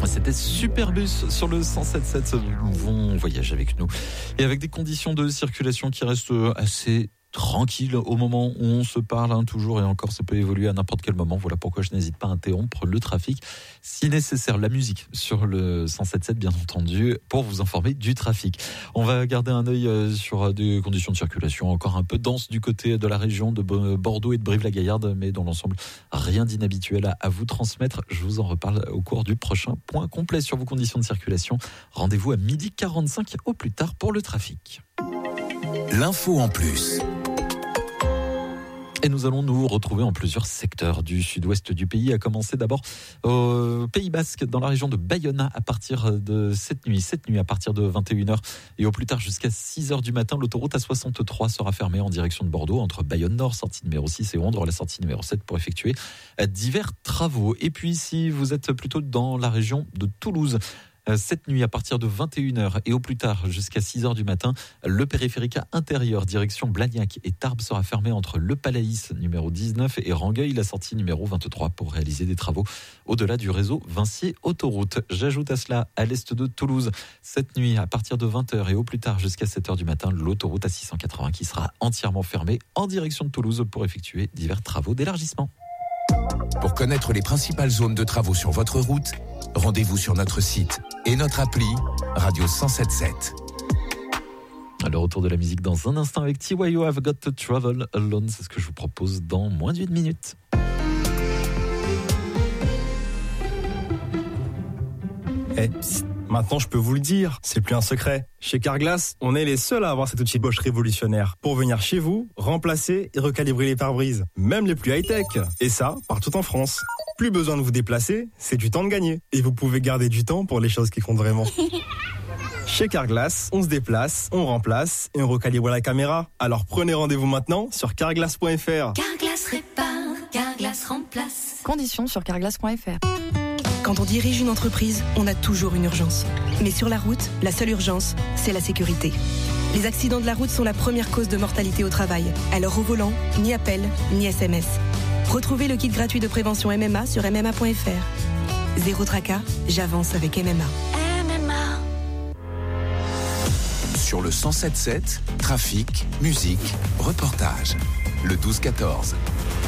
C'était Superbus sur le 107.7. Vont voyager avec nous. Et avec des conditions de circulation qui restent assez tranquille au moment où on se parle, toujours et encore, ça peut évoluer à n'importe quel moment. Voilà pourquoi je n'hésite pas à interrompre le trafic si nécessaire. La musique sur le 107.7, bien entendu, pour vous informer du trafic. On va garder un œil sur des conditions de circulation encore un peu denses du côté de la région de Bordeaux et de Brive-la-Gaillarde, mais dans l'ensemble, rien d'inhabituel à vous transmettre. Je vous en reparle au cours du prochain point complet sur vos conditions de circulation. Rendez-vous à 12h45 au plus tard pour le trafic. L'info en plus. Et nous allons nous retrouver en plusieurs secteurs du sud-ouest du pays, à commencer d'abord au Pays Basque, dans la région de Bayona, à partir de cette nuit à partir de 21h et au plus tard jusqu'à 6h du matin, l'autoroute A63 sera fermée en direction de Bordeaux, entre Bayonne Nord, sortie numéro 6 et Ondres, la sortie numéro 7 pour effectuer divers travaux. Et puis si vous êtes plutôt dans la région de Toulouse, cette nuit à partir de 21h et au plus tard jusqu'à 6h du matin, le périphérique intérieur direction Blagnac et Tarbes sera fermé entre le Palaïs numéro 19 et Rangueil, la sortie numéro 23 pour réaliser des travaux au-delà du réseau Vincier Autoroute. J'ajoute à cela, à l'est de Toulouse, cette nuit à partir de 20h et au plus tard jusqu'à 7h du matin, l'autoroute A680 qui sera entièrement fermée en direction de Toulouse pour effectuer divers travaux d'élargissement. Pour connaître les principales zones de travaux sur votre route, rendez-vous sur notre site et notre appli Radio 107.7. Le retour de la musique dans un instant avec TYO, I've Got to Travel Alone. C'est ce que je vous propose dans moins d'1 minute. Maintenant, je peux vous le dire, c'est plus un secret. Chez Carglass, on est les seuls à avoir cet outil Bosch révolutionnaire pour venir chez vous, remplacer et recalibrer les pare-brises, même les plus high-tech. Et ça, partout en France. Plus besoin de vous déplacer, c'est du temps de gagner. Et vous pouvez garder du temps pour les choses qui comptent vraiment. Chez Carglass, on se déplace, on remplace et on recalibre la caméra. Alors prenez rendez-vous maintenant sur carglass.fr. Carglass répare, Carglass remplace. Conditions sur carglass.fr. Quand on dirige une entreprise, on a toujours une urgence. Mais sur la route, la seule urgence, c'est la sécurité. Les accidents de la route sont la première cause de mortalité au travail. Alors au volant, ni appel, ni SMS. Retrouvez le kit gratuit de prévention MMA sur MMA.fr. Zéro tracas, j'avance avec MMA. MMA. Sur le 107.7, trafic, musique, reportage. Le 12-14.